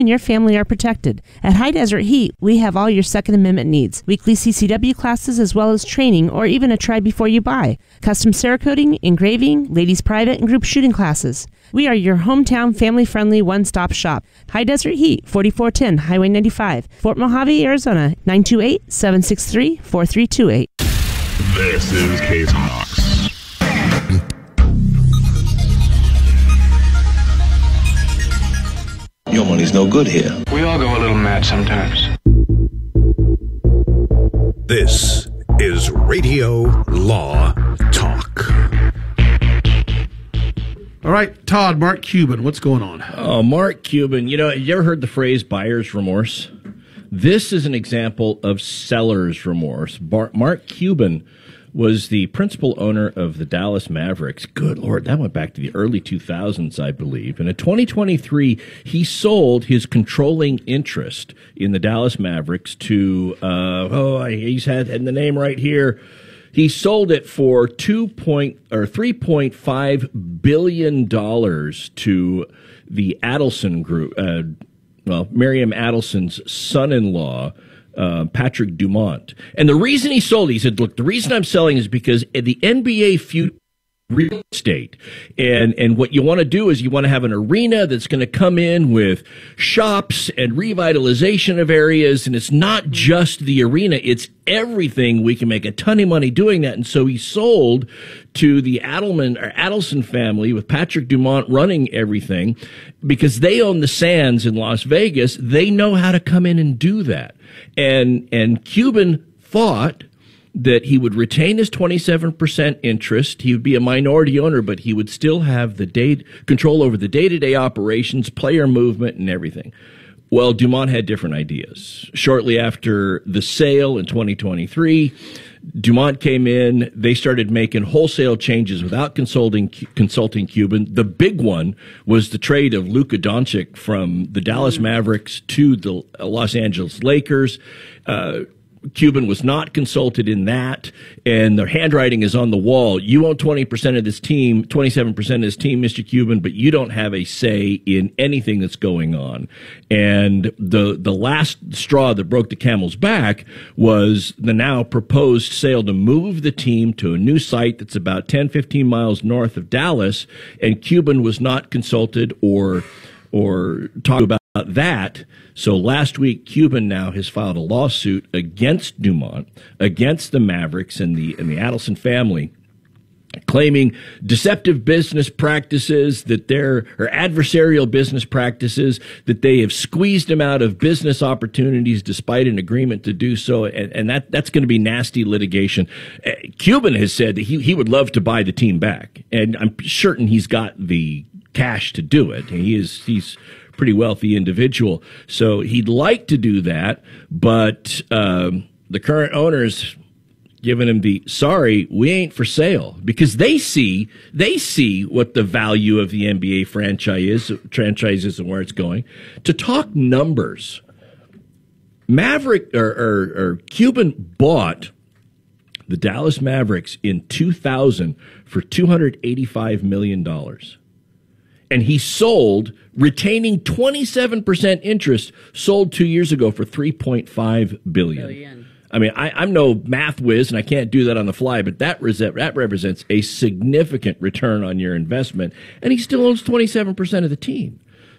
and your family are protected. At High Desert Heat, we have all your Second Amendment needs. Weekly CCW classes as well as training or even a try before you buy. Custom Cerakoting, engraving, ladies private and group shooting classes. We are your hometown family-friendly one-stop shop. High Desert Heat, 4410 Highway 95, Fort Mojave, Arizona, 928-763-4328. This is Case Knox. Your money's no good here. We all go a little mad sometimes. This is Radio Law Talk. All right, Todd, Mark Cuban, what's going on? Oh, Mark Cuban. You ever heard the phrase buyer's remorse? This is an example of seller's remorse. Mark Cuban was the principal owner of the Dallas Mavericks. Good Lord, that went back to the early 2000s, I believe. And in 2023, he sold his controlling interest in the Dallas Mavericks to, he's had the name right here. He sold it for $3.5 billion to the Adelson Group, Miriam Adelson's son-in-law, Patrick Dumont. And the reason he sold, he said, look, the reason I'm selling is because the NBA future real estate. And what you want to do is you want to have an arena that's going to come in with shops and revitalization of areas. And it's not just the arena, it's everything. We can make a ton of money doing that. And so he sold to the Adelson family with Patrick Dumont running everything because they own the Sands in Las Vegas. They know how to come in and do that. And Cuban thought that he would retain his 27% interest. He would be a minority owner, but he would still have the control over the day-to-day operations, player movement, and everything. Well, Dumont had different ideas. Shortly after the sale in 2023, Dumont came in. They started making wholesale changes without consulting Cuban. The big one was the trade of Luka Doncic from the Dallas Mavericks to the Los Angeles Lakers. Cuban was not consulted in that, and the handwriting is on the wall. You own 20% of this team, 27% of this team, Mr. Cuban, but you don't have a say in anything that's going on. And the last straw that broke the camel's back was the now proposed sale to move the team to a new site that's about 10, 15 miles north of Dallas, and Cuban was not consulted or talked about that. So last week, Cuban now has filed a lawsuit against Dumont, against the Mavericks and the Adelson family, claiming deceptive business practices, or adversarial business practices, that they have squeezed him out of business opportunities despite an agreement to do so, and that's going to be nasty litigation. Cuban has said that he would love to buy the team back, and I'm certain he's got the cash to do it. He's pretty wealthy individual, so he'd like to do that, but the current owners giving him the sorry, we ain't for sale, because they see what the value of the NBA franchise is and where it's going. To talk numbers, Maverick or Cuban bought the Dallas Mavericks in 2000 for $285 million. And he sold, retaining 27% interest, sold 2 years ago for $3.5 billion. I mean, I'm no math whiz, and I can't do that on the fly, but that represents a significant return on your investment. And he still owns 27% of the team.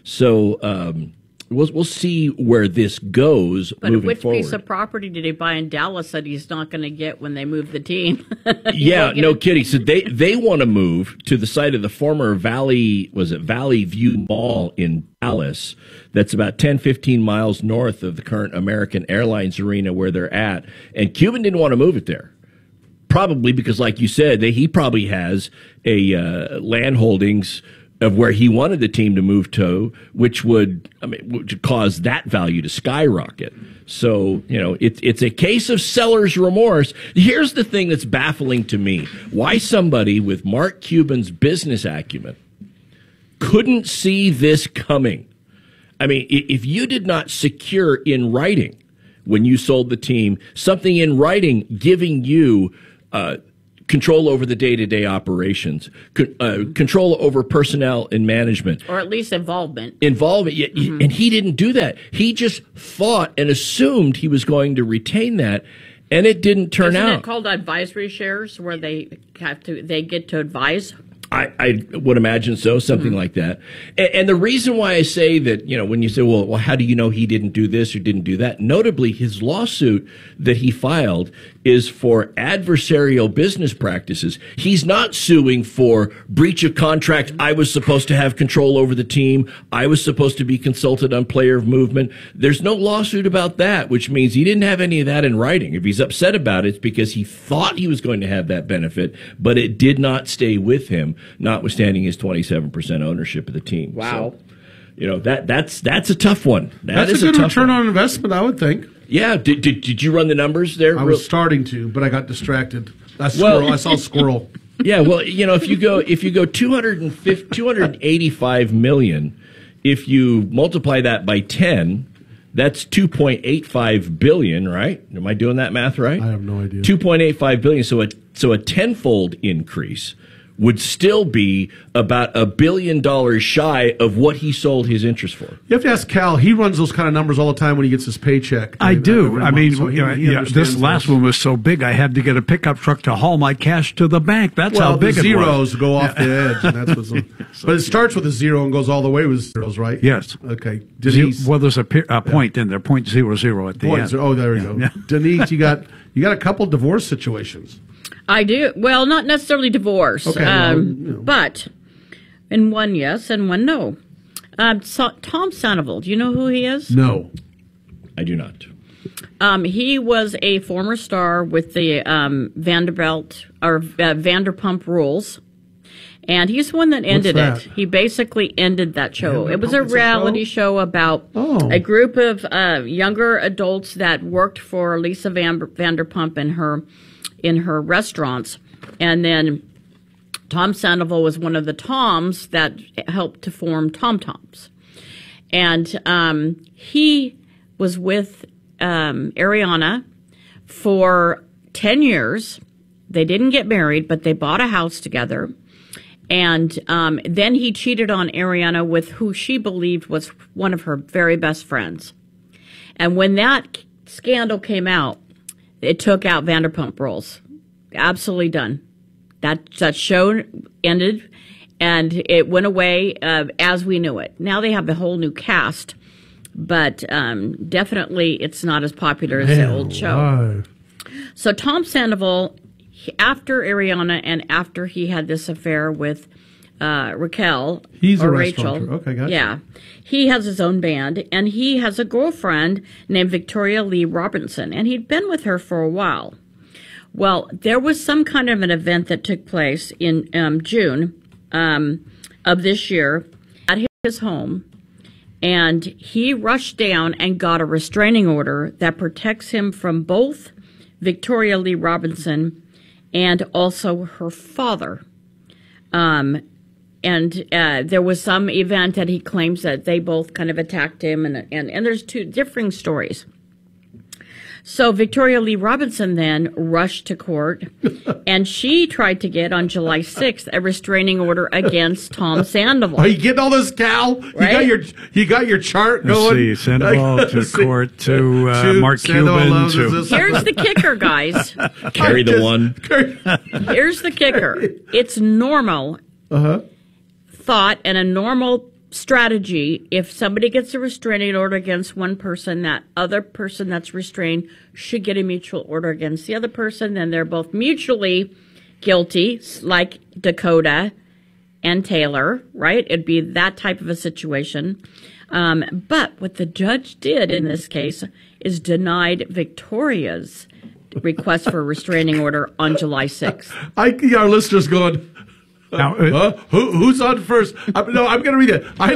So we'll see where this goes moving forward. But which piece of property did he buy in Dallas that he's not going to get when they move the team? Yeah, no kidding. So they want to move to the site of the former Valley View Mall in Dallas. That's about 10, 15 miles north of the current American Airlines arena where they're at. And Cuban didn't want to move it there. Probably because, like you said, he probably has a land holdings of where he wanted the team to move to, which would cause that value to skyrocket. So, it's a case of seller's remorse. Here's the thing that's baffling to me. Why somebody with Mark Cuban's business acumen couldn't see this coming. I mean, if you did not secure in writing when you sold the team, something in writing giving you control over the day-to-day operations, control over personnel and management. Or at least involvement. And he didn't do that. He just thought and assumed he was going to retain that, and it didn't turn out. Isn't it called advisory shares, where they get to advise? I would imagine so, something like that. And the reason why I say that, when you say, well, how do you know he didn't do this or didn't do that? Notably, his lawsuit that he filed is for adversarial business practices. He's not suing for breach of contract. I was supposed to have control over the team. I was supposed to be consulted on player movement. There's no lawsuit about that, which means he didn't have any of that in writing. If he's upset about it, it's because he thought he was going to have that benefit, but it did not stay with him, notwithstanding his 27% ownership of the team. Wow. So, that's a tough one. That's a good return on investment, I would think. Yeah. Did you run the numbers there? I was starting to, but I got distracted. I saw squirrel. Yeah. Well, if you go 285 million, if you multiply that by 10, that's 2.85 billion, right? Am I doing that math right? I have no idea. 2.85 billion. So a tenfold increase would still be about $1 billion shy of what he sold his interest for. You have to ask Cal. He runs those kind of numbers all the time when he gets his paycheck. I do. I mean, so he this last one was so big, I had to get a pickup truck to haul my cash to the bank. That's how big the it was. zeros go off the edge, and that's what's. But it starts with a zero and goes all the way with zeros, right? Yes. Okay. Denise, well, there's a point in there, 0.00 at the end. Oh, there we go. Yeah. Denise, you got a couple divorce situations. I do. Well, not necessarily divorce, Okay, but in one yes and one no. Tom Sandoval, do you know who he is? No. I do not. He was a former star with the Vanderpump Rules. And he's the one that ended it. He basically ended that show. It was a reality show about a group of younger adults that worked for Lisa Vanderpump in her restaurants. And then Tom Sandoval was one of the Toms that helped to form Tom Toms. And he was with Ariana for 10 years. They didn't get married, but they bought a house together. And then he cheated on Ariana with who she believed was one of her very best friends. And when that scandal came out, it took out Vanderpump Rules. Absolutely done. That show ended, and it went away as we knew it. Now they have a whole new cast, but definitely it's not as popular as the old show. Wow. So Tom Sandoval, after Ariana and after he had this affair with Raquel, he's or a Rachel. restaurateur. Okay, gotcha. Yeah. He has his own band, and he has a girlfriend named Victoria Lee Robinson, and he'd been with her for a while. Well, there was some kind of an event that took place in June of this year at his home, and he rushed down and got a restraining order that protects him from both Victoria Lee Robinson and also her father. And there was some event that he claims that they both kind of attacked him, and there's two differing stories. So Victoria Lee Robinson then rushed to court, and she tried to get on July 6th a restraining order against Tom Sandoval. Are you getting all this, Cal? Right? You got your chart going. Let's see, Sandoval to court to Mark Cuban. Here's the kicker, guys. Carry the one. Here's the kicker. It's normal thought and a normal strategy. If somebody gets a restraining order against one person, that other person that's restrained should get a mutual order against the other person. Then they're both mutually guilty, like Dakota and Taylor, right? It'd be that type of a situation. But what the judge did in this case is denied Victoria's request for a restraining order on July 6th. Our listeners going, now, who's on first? I'm going to read it. I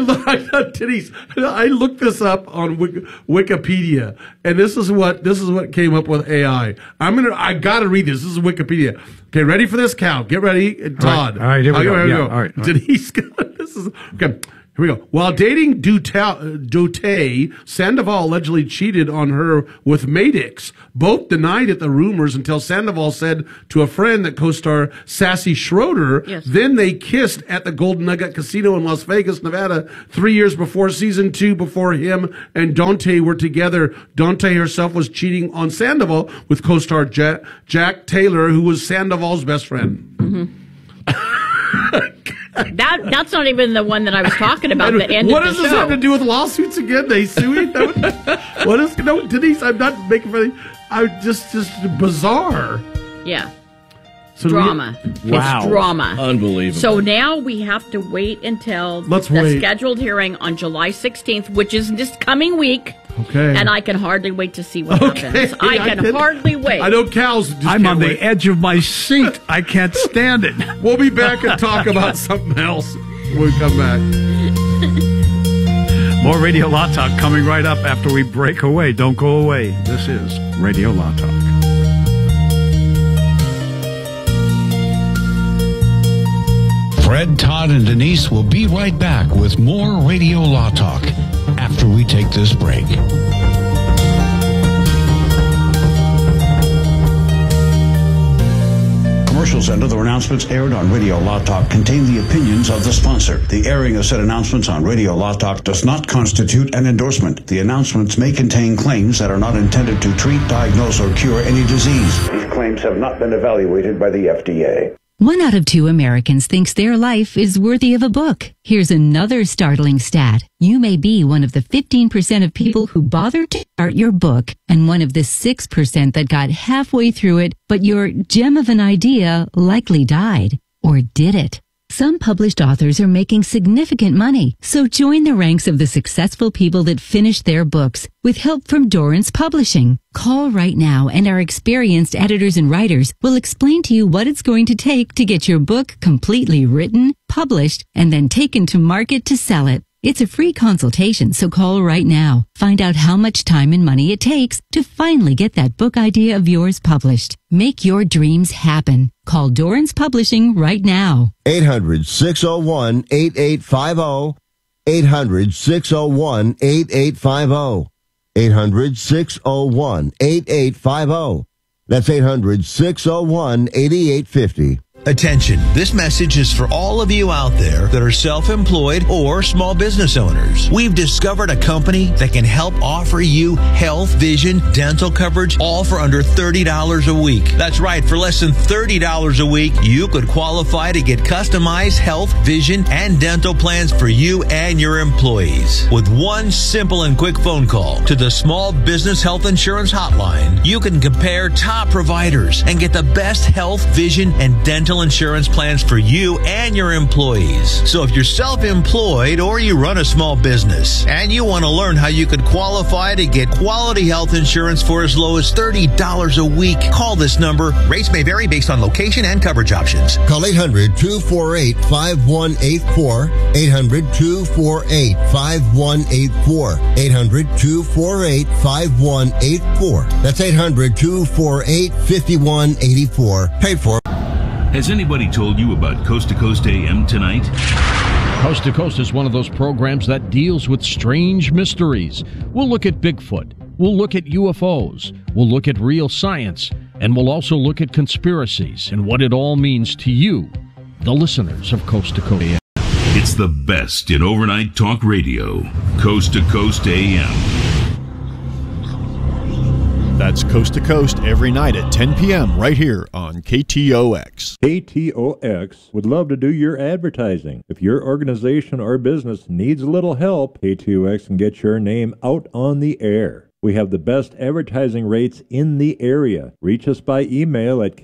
looked this up on Wikipedia, and this is what came up with AI. I got to read this. This is Wikipedia. Okay, ready for this, Cal? Get ready, Todd. All right, here we go. Here we go. All right. Denise, this is okay. Here we go. While dating Dote, Sandoval allegedly cheated on her with Madix. Both denied it, the rumors, until Sandoval said to a friend that co-star Sassy Schroeder, then they kissed at the Golden Nugget Casino in Las Vegas, Nevada, 3 years before season 2, before him and Dante were together. Dante herself was cheating on Sandoval with co-star Jack Taylor, who was Sandoval's best friend. That's not even the one that I was talking about. The end what of does the this show. have to do with lawsuits again? They suing? What is Denise? I'm not making fun of you. I'm just bizarre. Yeah. So drama. Wow. It's drama. Unbelievable. So now we have to wait until the scheduled hearing on July 16th, which is this coming week. Okay. And I can hardly wait to see what happens. I can hardly wait. I know cows just I'm on wait. the edge of my seat. I can't stand it. We'll be back and talk about something else when we come back. More Radio Law Talk coming right up after we break away. Don't go away. This is Radio Law Talk. Fred, Todd, and Denise will be right back with more Radio Law Talk after we take this break. Commercials and other announcements aired on Radio Law Talk contain the opinions of the sponsor. The airing of said announcements on Radio Law Talk does not constitute an endorsement. The announcements may contain claims that are not intended to treat, diagnose, or cure any disease. These claims have not been evaluated by the FDA. 1 out of 2 Americans thinks their life is worthy of a book. Here's another startling stat. You may be one of the 15% of people who bothered to start your book and one of the 6% that got halfway through it, but your gem of an idea likely died. Or did it? Some published authors are making significant money, so join the ranks of the successful people that finish their books with help from Dorrance Publishing. Call right now and our experienced editors and writers will explain to you what it's going to take to get your book completely written, published, and then taken to market to sell it. It's a free consultation, so call right now. Find out how much time and money it takes to finally get that book idea of yours published. Make your dreams happen. Call Dorrance Publishing right now. 800-601-8850. 800-601-8850. 800-601-8850. That's 800-601-8850. Attention, this message is for all of you out there that are self-employed or small business owners. We've discovered a company that can help offer you health, vision, dental coverage, all for under $30 a week. That's right, for less than $30 a week, you could qualify to get customized health, vision, and dental plans for you and your employees. With one simple and quick phone call to the Small Business Health Insurance Hotline, you can compare top providers and get the best health, vision, and dental insurance plans for you and your employees. So if you're self-employed or you run a small business and you want to learn how you could qualify to get quality health insurance for as low as $30 a week, call this number. Rates may vary based on location and coverage options. Call 800-248-5184. 800-248-5184. 800-248-5184. That's 800-248-5184. Paid for. Has anybody told you about Coast to Coast AM tonight? Coast to Coast is one of those programs that deals with strange mysteries. We'll look at Bigfoot. We'll look at UFOs. We'll look at real science. And we'll also look at conspiracies and what it all means to you, the listeners of Coast to Coast AM. It's the best in overnight talk radio. Coast to Coast AM. That's Coast to Coast every night at 10 p.m. right here on KTOX. KTOX would love to do your advertising. If your organization or business needs a little help, KTOX can get your name out on the air. We have the best advertising rates in the area. Reach us by email at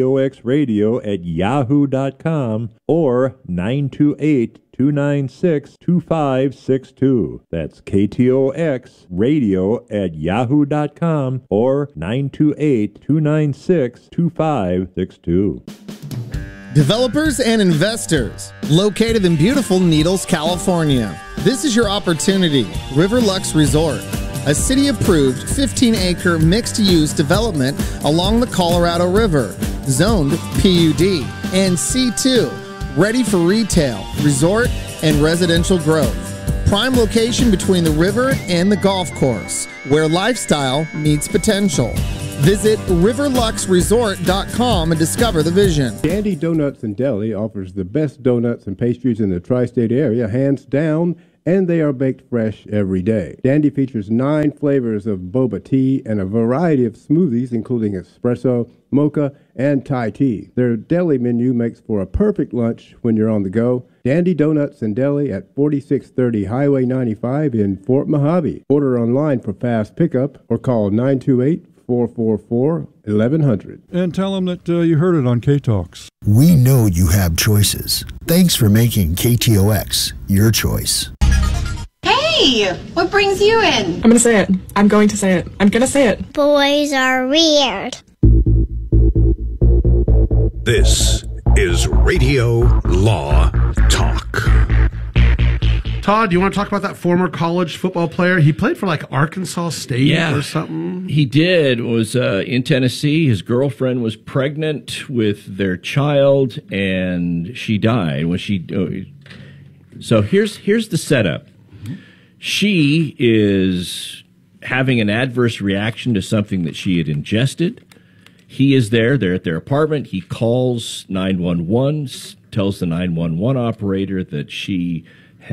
ktoxradio@yahoo.com or 928-296-2562. That's KTOXradio@yahoo.com or 928-296-2562. Developers and investors, located in beautiful Needles, California. This is your opportunity. Riverlux Resort, a city-approved 15-acre mixed-use development along the Colorado River, zoned PUD and C2, ready for retail, resort, and residential growth. Prime location between the river and the golf course, where lifestyle meets potential. Visit riverluxresort.com and discover the vision. Dandy Donuts and Deli offers the best donuts and pastries in the tri-state area, hands down, and they are baked fresh every day. Dandy features 9 flavors of boba tea and a variety of smoothies, including espresso, mocha, and Thai tea. Their deli menu makes for a perfect lunch when you're on the go. Dandy Donuts and Deli at 4630 Highway 95 in Fort Mojave. Order online for fast pickup or call 928-444-1100. And tell them that you heard it on K-Talks. We know you have choices. Thanks for making KTOX your choice. Hey, what brings you in? I'm gonna say it. I'm going to say it. I'm gonna say it. Boys are weird. This is Radio Law Talk. Todd, do you want to talk about that former college football player? He played for like Arkansas State or something. He did. It was in Tennessee. His girlfriend was pregnant with their child, and she died when she. So here's the setup. She is having an adverse reaction to something that she had ingested. He is there. They're at their apartment. He calls 911, tells the 911 operator that she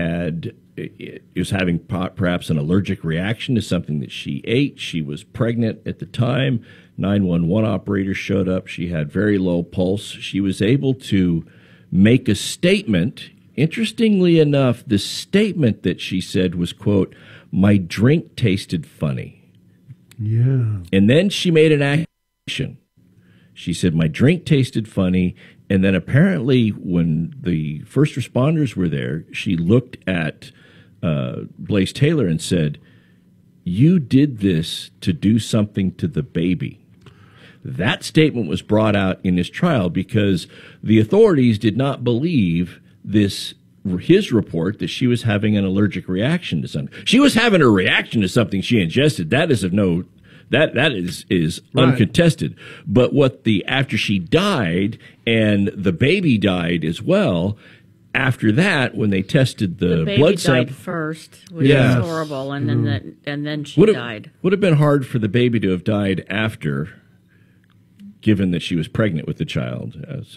was having perhaps an allergic reaction to something that she ate. She was pregnant at the time. 911 operator showed up. She had very low pulse. She was able to make a statement. Interestingly enough, the statement that she said was, quote, "My drink tasted funny." Yeah. And then she made an action. She said, "My drink tasted funny." And then apparently when the first responders were there, she looked at Blaze Taylor and said, "You did this to do something to the baby." That statement was brought out in his trial because the authorities did not believe his report that she was having an allergic reaction to something. She was having a reaction to something she ingested. That is of no, that is Right. uncontested. But after she died and the baby died as well, after that, when they tested the baby blood died sample first, which Yes. was horrible, and then she Would died. have been hard for the baby to have died after, given that she was pregnant with the child.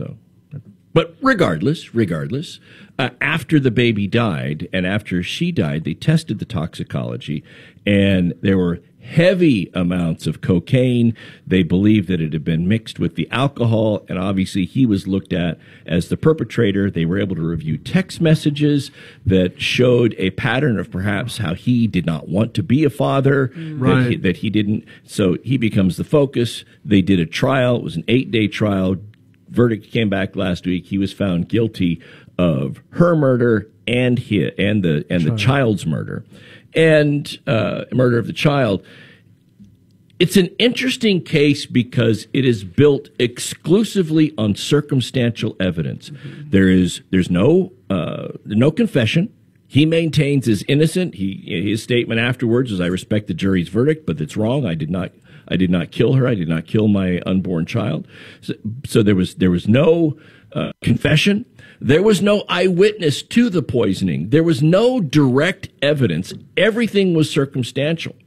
But regardless, after the baby died and after she died, they tested the toxicology, and there were heavy amounts of cocaine. They believed that it had been mixed with the alcohol, and obviously he was looked at as the perpetrator. They were able to review text messages that showed a pattern of perhaps how he did not want to be a father, Right. that he didn't. So he becomes the focus. They did a trial. It was an 8-day trial. Verdict came back last week. He was found guilty of her murder and the child's murder, and murder of the child. It's an interesting case because it is built exclusively on circumstantial evidence. There's no confession. He maintains is innocent. His statement afterwards is, "I respect the jury's verdict, but it's wrong. I did not kill her. I did not kill my unborn child." So there was no confession. There was no eyewitness to the poisoning. There was no direct evidence. Everything was circumstantial,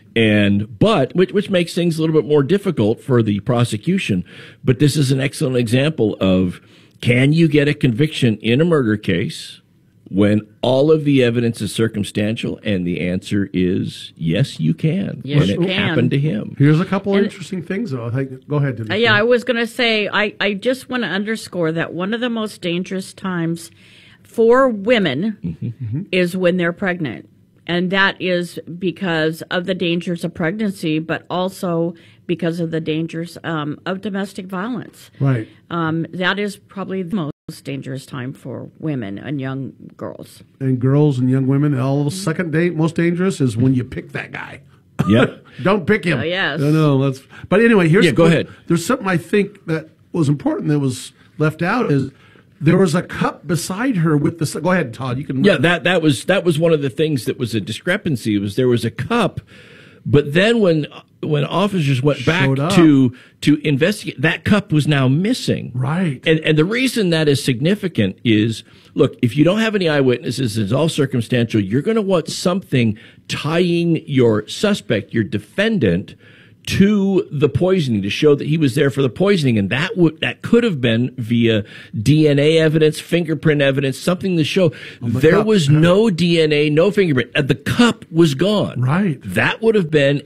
which makes things a little bit more difficult for the prosecution. But this is an excellent example of, can you get a conviction in a murder case when all of the evidence is circumstantial? And the answer is yes, you can. Yes, and you it can. happened to him. Here's a couple of interesting things, though. I think. Go ahead, Denise. Yeah, I was going to say, I just want to underscore that one of the most dangerous times for women is when they're pregnant. And that is because of the dangers of pregnancy, but also because of the dangers of domestic violence. Right. That is probably the most dangerous time for women and young girls. And girls and young women, all the second date, most dangerous is when you pick that guy. Yep. Don't pick him. Oh, yes. No, but anyway, go ahead. There's something I think that was important that was left out is there was a cup beside her with the. Go ahead, Todd. You can. Yeah, that was one of the things that was a discrepancy. There was a cup, But then when officers went back to investigate, that cup was now missing. Right. And the reason that is significant is, look, if you don't have any eyewitnesses, it's all circumstantial, you're going to want something tying your suspect, your defendant, to the poisoning to show that he was there for the poisoning. And that could have been via DNA evidence, fingerprint evidence, something to show there was no DNA, no fingerprint. The cup was gone. Right. That would have been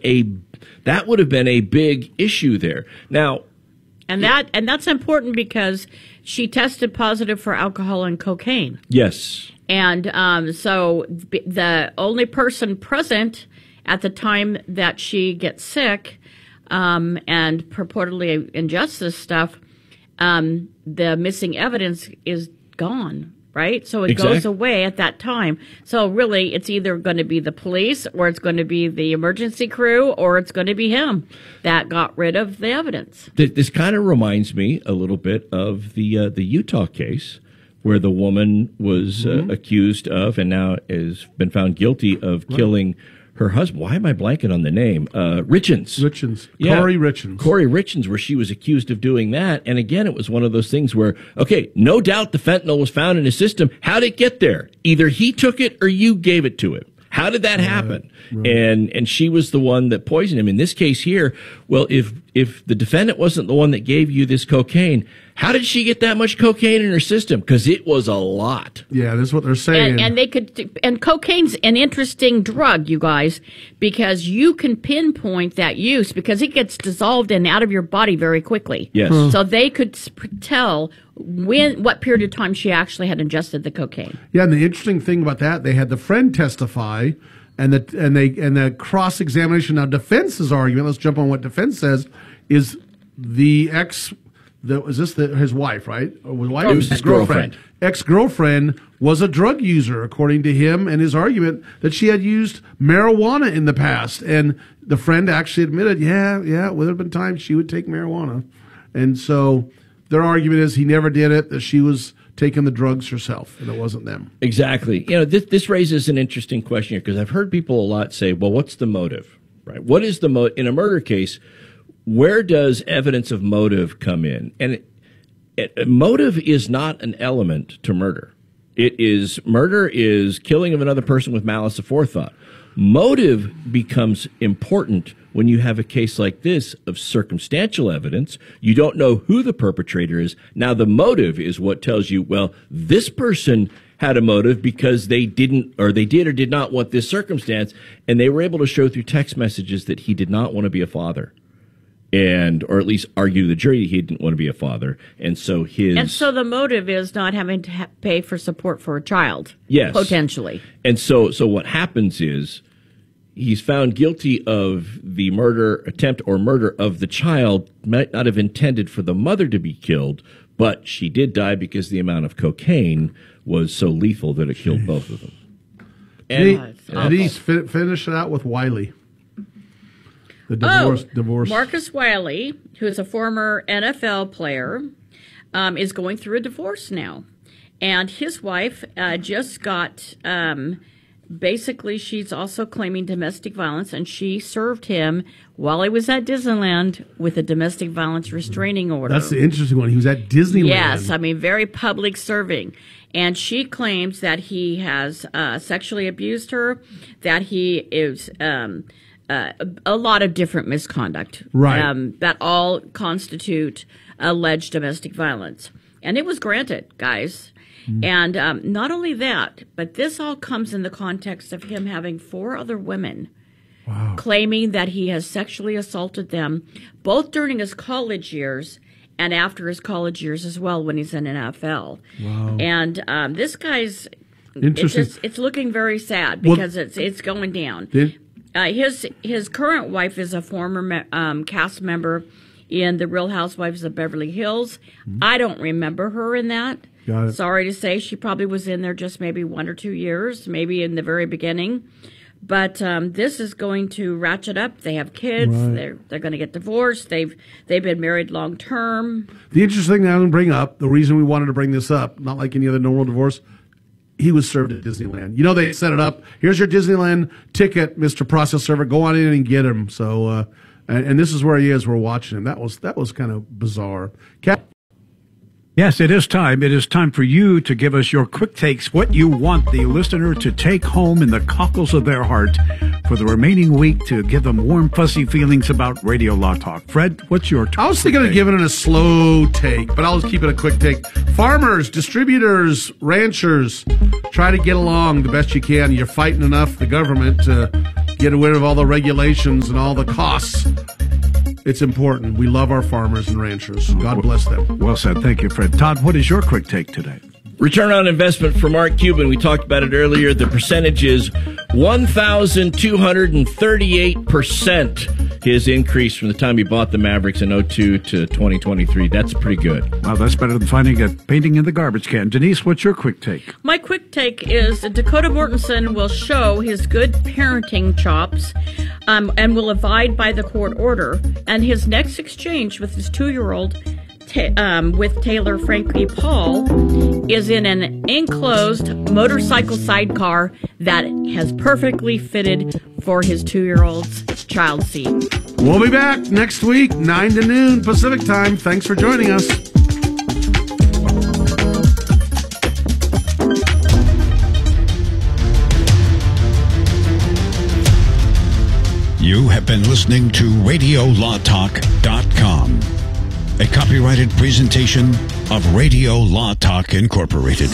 a big issue there. Now, and that's important because she tested positive for alcohol and cocaine. Yes. And so the only person present at the time that she gets sick and purportedly ingests this stuff, the missing evidence is gone. Right? So it goes away at that time. So really, it's either going to be the police or it's going to be the emergency crew or it's going to be him that got rid of the evidence. This kind of reminds me a little bit of the Utah case where the woman was accused of and now has been found guilty of killing her husband. Why am I blanking on the name? Richens. Yeah. Corey Richens. Corey Richens, where she was accused of doing that. And again, it was one of those things where, okay, no doubt the fentanyl was found in his system. How did it get there? Either he took it or you gave it to him. How did that happen? Right. And she was the one that poisoned him. In this case here, well, if the defendant wasn't the one that gave you this cocaine, how did she get that much cocaine in her system? Because it was a lot. Yeah, that's what they're saying. And cocaine's an interesting drug, you guys, because you can pinpoint that use because it gets dissolved and out of your body very quickly. Yes. So they could tell what period of time she actually had ingested the cocaine. Yeah, and the interesting thing about that, they had the friend testify, and the cross examination. Now, defense's argument. Let's jump on what defense says. Is the his wife, right? Or was wife? It was his girlfriend. Ex-girlfriend was a drug user, according to him and his argument that she had used marijuana in the past, and the friend actually admitted, yeah, it would have been times she would take marijuana, and so their argument is he never did it, that she was taking the drugs herself, and it wasn't them. Exactly. You know, this raises an interesting question here, because I've heard people a lot say, well, what's the motive, right? What is the motive? In a murder case, where does evidence of motive come in? And motive is not an element to murder. Murder is killing of another person with malice aforethought. Motive becomes important when you have a case like this of circumstantial evidence. You don't know who the perpetrator is. Now, the motive is what tells you, well, this person had a motive because they did or did not want this circumstance, and they were able to show through text messages that he did not want to be a father. Or at least argue to the jury he didn't want to be a father. And so the motive is not having to pay for support for a child. Yes. Potentially. And so what happens is he's found guilty of the murder attempt or murder of the child, might not have intended for the mother to be killed, but she did die because the amount of cocaine was so lethal that it killed both of them. And he finished it out with Wiley. The divorce. Marcus Wiley, who is a former NFL player, is going through a divorce now. And his wife just got, basically, she's also claiming domestic violence, and she served him while he was at Disneyland with a domestic violence restraining order. That's the interesting one. He was at Disneyland. Yes, I mean, very public serving. And she claims that he has sexually abused her, that he is... a lot of different misconduct, right? That all constitute alleged domestic violence, and it was granted, guys. And not only that, but this all comes in the context of him having 4 other women claiming that he has sexually assaulted them, both during his college years and after his college years as well, when he's in NFL. Wow! And this guy's it's looking very sad because it's going down. His current wife is a former cast member in The Real Housewives of Beverly Hills. I don't remember her in that. Got it. Sorry to say, she probably was in there just maybe 1 or 2 years, maybe in the very beginning. But this is going to ratchet up. They have kids. Right. They're going to get divorced. They've been married long term. The interesting thing I want to bring up, the reason we wanted to bring this up, not like any other normal divorce, he was served at Disneyland. You know, they set it up. Here's your Disneyland ticket, Mr. Process Server. Go on in and get him. So, and this is where he is. We're watching him. That was kind of bizarre. Yes, it is time. It is time for you to give us your quick takes, what you want the listener to take home in the cockles of their heart for the remaining week to give them warm, fuzzy feelings about Radio Law Talk. Fred, what's your I was thinking of giving it a slow take, but I'll just keep it a quick take. Farmers, distributors, ranchers, try to get along the best you can. You're fighting enough, the government, to get rid of all the regulations and all the costs. It's important. We love our farmers and ranchers. God bless them. Well said. Thank you, Fred. Todd, what is your quick take today? Return on investment for Mark Cuban. We talked about it earlier. The percentage is 1,238%. His increase from the time he bought the Mavericks in 2002 to 2023. That's pretty good. Well, that's better than finding a painting in the garbage can. Denise, what's your quick take? My quick take is Dakota Mortensen will show his good parenting chops and will abide by the court order. And his next exchange with his 2-year-old with Taylor Frankie Paul is in an enclosed motorcycle sidecar that has perfectly fitted for his 2-year-old's child seat. We'll be back next week, 9 to noon Pacific time. Thanks for joining us. You have been listening to RadioLawTalk.com, a copyrighted presentation of Radio Law Talk Incorporated.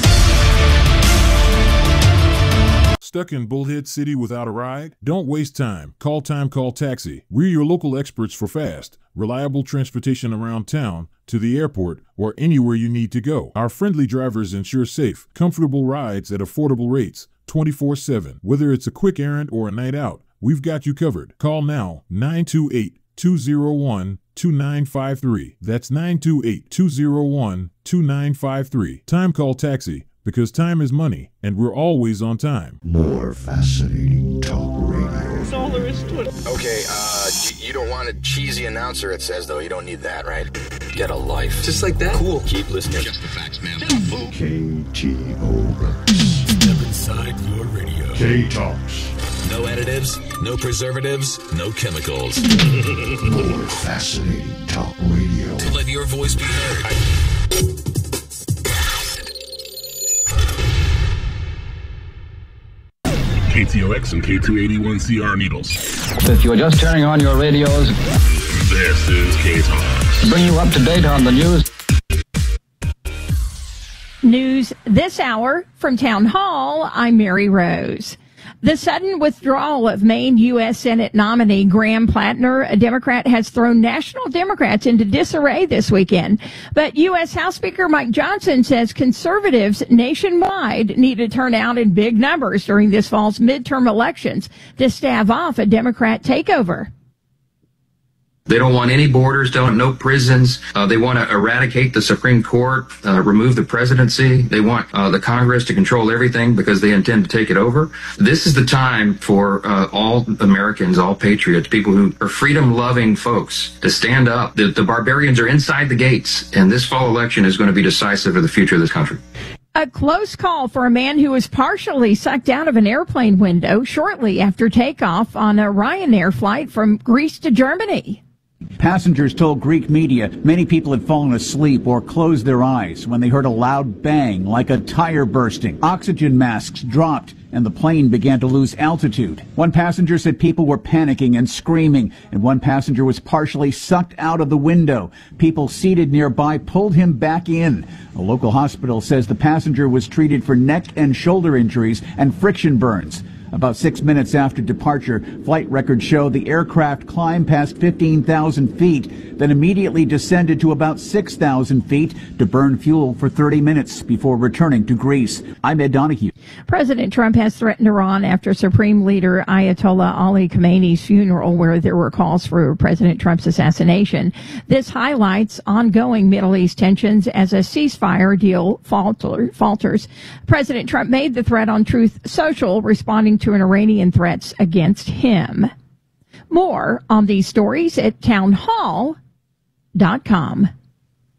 Stuck in Bullhead City without a ride? Don't waste time. Call Taxi. We're your local experts for fast, reliable transportation around town, to the airport, or anywhere you need to go. Our friendly drivers ensure safe, comfortable rides at affordable rates, 24/7. Whether it's a quick errand or a night out, we've got you covered. Call now, 928-201-2953. That's 928-201-2953. Time Call Taxi, because time is money, and we're always on time. More fascinating talk radio. That's all there is to it. Okay, you don't want a cheesy announcer, it says, though. You don't need that, right? Get a life. Just like that? Cool. Keep listening. Just the facts, man. KTOX. Step inside your radio. K-Talks. No additives, no preservatives, no chemicals. More fascinating talk radio. To let your voice be heard. KTOX and K281CR Needles. If you're just turning on your radios, this is K-Talks. Bring you up to date on the news. News this hour from Town Hall, I'm Mary Rose. The sudden withdrawal of Maine U.S. Senate nominee Graham Plattner, a Democrat, has thrown national Democrats into disarray this weekend. But U.S. House Speaker Mike Johnson says conservatives nationwide need to turn out in big numbers during this fall's midterm elections to stave off a Democrat takeover. They don't want any borders, no prisons. They want to eradicate the Supreme Court, remove the presidency. They want the Congress to control everything because they intend to take it over. This is the time for all Americans, all patriots, people who are freedom-loving folks to stand up. The barbarians are inside the gates, and this fall election is going to be decisive for the future of this country. A close call for a man who was partially sucked out of an airplane window shortly after takeoff on a Ryanair flight from Greece to Germany. Passengers told Greek media many people had fallen asleep or closed their eyes when they heard a loud bang like a tire bursting. Oxygen masks dropped and the plane began to lose altitude. One passenger said people were panicking and screaming, and one passenger was partially sucked out of the window. People seated nearby pulled him back in. A local hospital says the passenger was treated for neck and shoulder injuries and friction burns. About 6 minutes after departure, flight records show the aircraft climbed past 15,000 feet, then immediately descended to about 6,000 feet to burn fuel for 30 minutes before returning to Greece. I'm Ed Donahue. President Trump has threatened Iran after Supreme Leader Ayatollah Ali Khamenei's funeral, where there were calls for President Trump's assassination. This highlights ongoing Middle East tensions as a ceasefire deal falters. President Trump made the threat on Truth Social, responding to an Iranian threats against him. More on these stories at townhall.com.